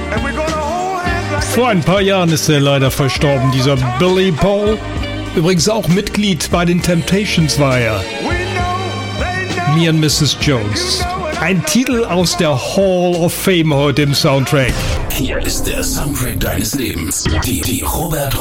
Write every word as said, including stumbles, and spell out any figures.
Vor ein paar Jahren ist er leider verstorben, dieser Billy Paul. Übrigens auch Mitglied bei den Temptations war er. Me and Missus Jones. Ein Titel aus der Hall of Fame heute im Soundtrack. Hier ist der Soundtrack deines Lebens. Die, die Robert